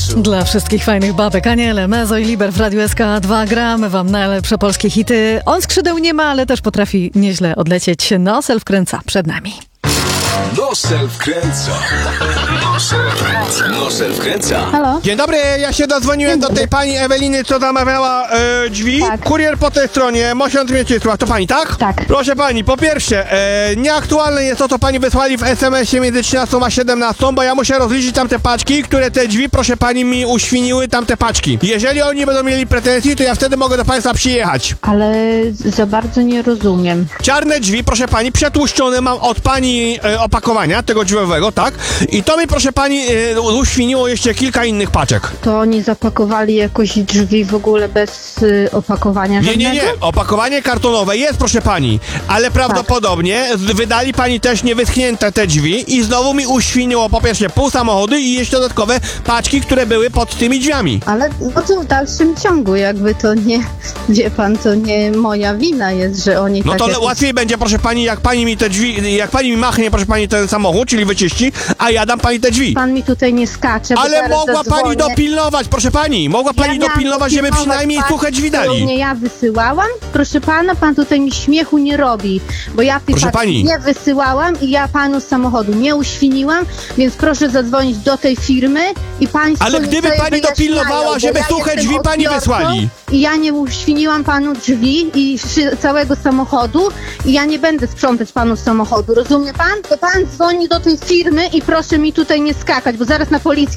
Dla wszystkich fajnych babek Aniele, Mezo i Liber w Radiu SK2 gramy wam najlepsze polskie hity. On skrzydeł nie ma, ale też potrafi nieźle odlecieć. Nosel wkręca przed nami. Nosel wkręca. Nosel wkręca. Halo? Dzień dobry, ja się dodzwoniłem do tej pani Eweliny, co zamawiała drzwi. Tak. Kurier po tej stronie, Mosiąc Mieczysław, to pani, tak? Tak. Proszę pani, po pierwsze, nieaktualne jest to, co pani wysłali w SMS-ie między 13 a 17, bo ja muszę rozliczyć tamte paczki, które te drzwi, proszę pani, mi uświniły tamte paczki. Jeżeli oni będą mieli pretensji, to ja wtedy mogę do państwa przyjechać. Ale za bardzo nie rozumiem. Czarne drzwi, proszę pani, przetłuszczone mam od pani opakowania, tego drzwiowego, tak? I to mi, proszę pani, uświniło jeszcze kilka innych paczek. To oni zapakowali jakoś drzwi w ogóle bez opakowania żadnego? Nie. Opakowanie kartonowe jest, proszę pani, ale prawdopodobnie wydali pani też niewyschnięte te drzwi i znowu mi uświniło po pierwsze pół samochodu i jeszcze dodatkowe paczki, które były pod tymi drzwiami. Ale no to w dalszym ciągu jakby to nie, wie pan, to nie moja wina jest, że oni No tak to jakoś... łatwiej będzie, proszę pani, jak pani mi te drzwi, jak pani mi machnie, proszę pani, ten samochód, czyli wyczyści, a ja dam pani te drzwi. Pan mi tutaj nie skacze, bo Ale zaraz mogła pani zadzwonię. dopilnować, proszę pani, mogła pani miałam dopilnować, żeby dopilnować przynajmniej paczki, suche drzwi którą dali. nie ja wysyłałam? Proszę pana, pan tutaj mi śmiechu nie robi, bo ja tych Proszę paczek pani. nie wysyłałam i ja panu z samochodu nie uświniłam, więc proszę zadzwonić do tej firmy i państwo... Ale gdyby sobie pani wyjaśniają, dopilnowała, bo żeby ja suche jestem drzwi pani odbiorcą wysłali. I ja nie uświniłam panu drzwi i całego samochodu i ja nie będę sprzątać panu z samochodu, rozumie pan? To pan dzwoni do tej firmy i proszę mi tutaj nie skakać, bo zaraz na policję